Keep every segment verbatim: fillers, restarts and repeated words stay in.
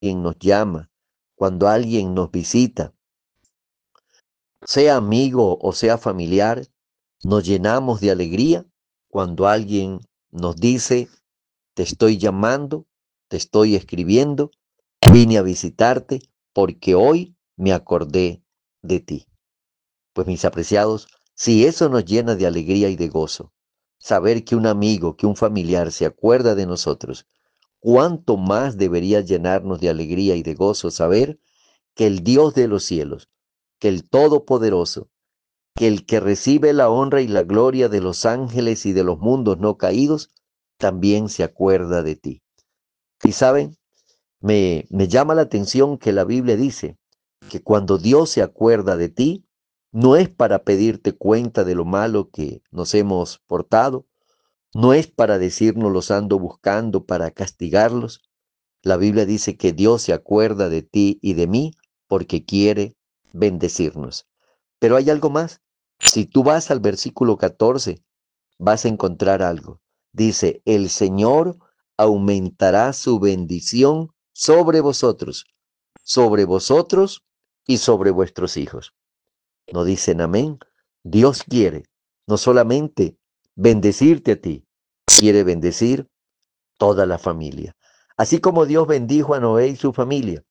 alguien nos llama, cuando alguien nos visita, sea amigo o sea familiar, nos llenamos de alegría cuando alguien nos dice, te estoy llamando, te estoy escribiendo, vine a visitarte porque hoy me acordé de ti. Pues mis apreciados, si eso nos llena de alegría y de gozo, saber que un amigo, que un familiar se acuerda de nosotros, cuánto más debería llenarnos de alegría y de gozo saber que el Dios de los cielos, que el Todopoderoso, que el que recibe la honra y la gloria de los ángeles y de los mundos no caídos, también se acuerda de ti. Y saben, me, me llama la atención que la Biblia dice que cuando Dios se acuerda de ti, no es para pedirte cuenta de lo malo que nos hemos portado, no es para decirnos los ando buscando para castigarlos. La Biblia dice que Dios se acuerda de ti y de mí porque quiere bendecirnos. Pero hay algo más. Si tú vas al versículo catorce, vas a encontrar algo. Dice, el Señor aumentará su bendición sobre vosotros, sobre vosotros y sobre vuestros hijos. ¿No dicen amén? Dios quiere no solamente bendecirte a ti, quiere bendecir toda la familia. Así como Dios bendijo a Noé y su familia,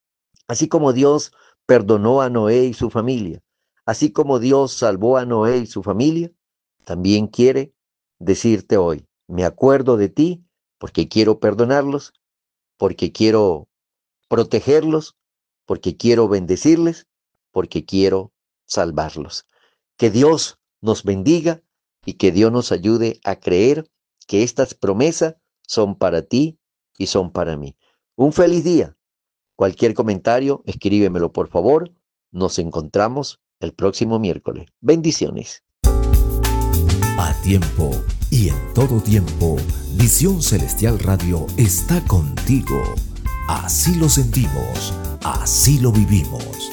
así como Dios perdonó a Noé y su familia, así como Dios salvó a Noé y su familia, también quiere decirte hoy, me acuerdo de ti porque quiero perdonarlos, porque quiero protegerlos, porque quiero bendecirles, porque quiero salvarlos. Que Dios nos bendiga y que Dios nos ayude a creer que estas promesas son para ti y son para mí. Un feliz día. Cualquier comentario, escríbemelo por favor. Nos encontramos el próximo miércoles. Bendiciones. A tiempo y en todo tiempo, Visión Celestial Radio está contigo. Así lo sentimos, así lo vivimos.